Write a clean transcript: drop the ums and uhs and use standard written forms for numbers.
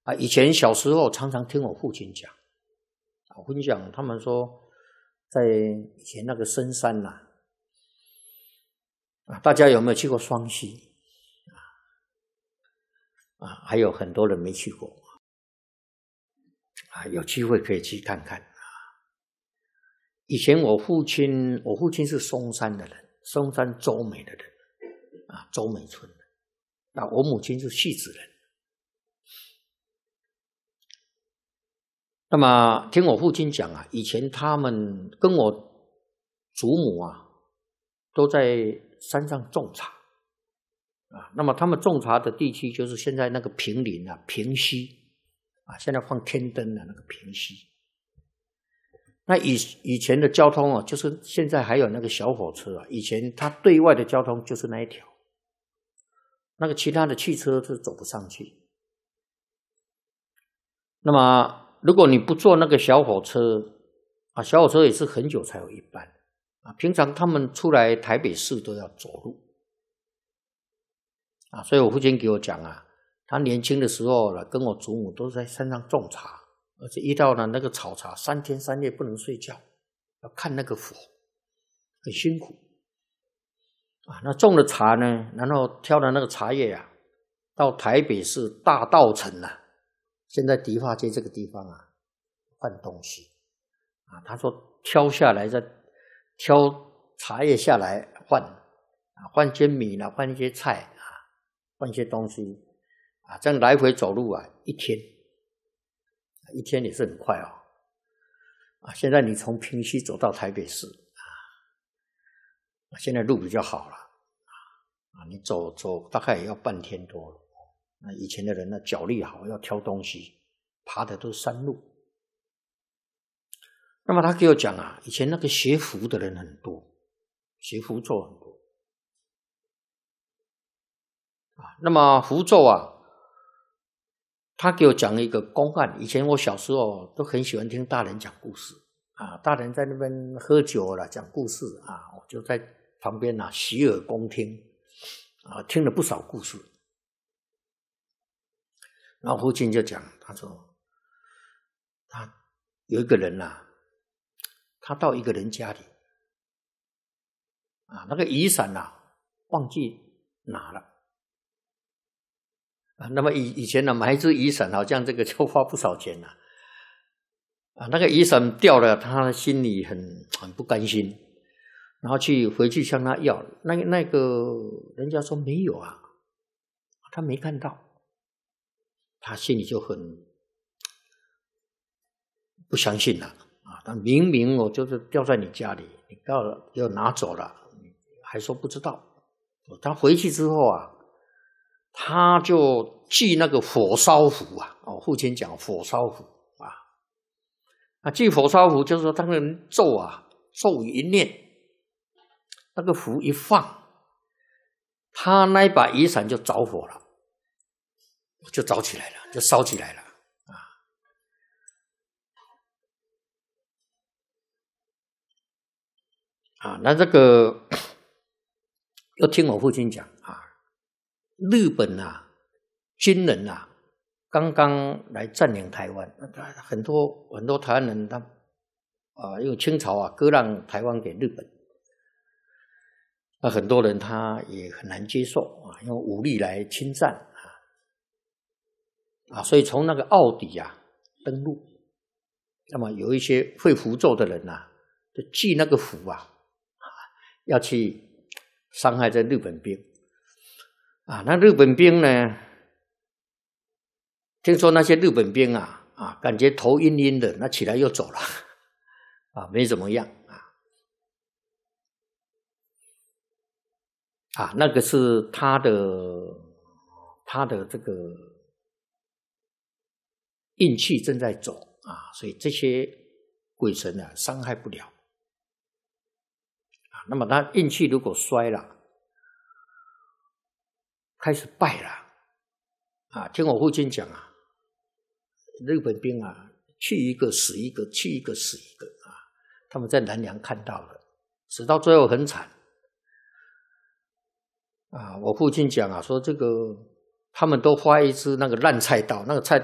以前小时候常常听我父亲讲，分享他们说，在以前那个深山大家有没有去过双溪？还有很多人没去过，有机会可以去看看。以前我父亲是松山的人，松山周美的人，周美村的。我母亲是戏子人。那么听我父亲讲以前他们跟我祖母都在山上种茶那么他们种茶的地区就是现在那个平林平溪现在放天灯的那个平溪。那以前的交通就是现在还有那个小火车以前它对外的交通就是那一条，那个其他的汽车是走不上去。那么如果你不坐那个小火车小火车也是很久才有一班平常他们出来台北市都要走路所以我父亲给我讲他年轻的时候跟我祖母都在山上种茶，而且一到了那个草茶3天3夜不能睡觉，要看那个火，很辛苦那种了茶呢，然后挑了那个茶叶到台北市大稻埕现在迪化街这个地方换东西他说挑下来再挑茶叶下来换些米换一些菜换一些东西这样来回走路一天也是很快现在你从平溪走到台北市现在路比较好了你走大概也要半天多了。那以前的人脚力好，要挑东西，爬的都是山路。那么他给我讲以前那个学符的人很多，学符咒很多那么符咒他给我讲了一个公案。以前我小时候都很喜欢听大人讲故事大人在那边喝酒讲故事我就在旁边洗耳恭听听了不少故事。然后父亲就讲，他说他有一个人他到一个人家里那个雨伞忘记拿了那么以前买一只雨伞好像这个就花不少钱那个雨伞掉了，他心里很不甘心，然后回去向他要，那个人家说没有他没看到，他心里就很不相信了他明明我就是掉在你家里，你又拿走了，还说不知道。他回去之后他就祭那个火烧符父亲讲火烧符祭火烧符就是说他那个咒语一念，那个符一放，他那一把雨伞就着火了，就着起来了，就烧起来了那这个又听我父亲讲日本军人刚刚来占领台湾，很多台湾人他因为清朝割让台湾给日本，很多人他也很难接受用武力来侵占所以从那个澳底登陆，那么有一些会符咒的人就祭那个符要去伤害这日本兵那日本兵呢，听说那些日本兵感觉头晕晕的，那起来又走了没怎么样那个是他的这个运气正在走所以这些鬼神伤害不了那么他运气如果衰了，开始败了听我父亲讲日本兵去一个死一个，去一个死一个他们在南洋看到了，死到最后很惨我父亲讲说这个他们都发一支那个烂菜刀，那个菜